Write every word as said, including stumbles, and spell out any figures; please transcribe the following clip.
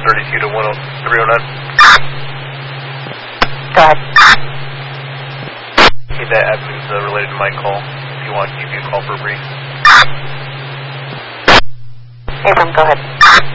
thirty-two to three oh nine. Go ahead. Hey, that admin's uh, related to my call. If you want, give me a call for a brief. Abram, go ahead.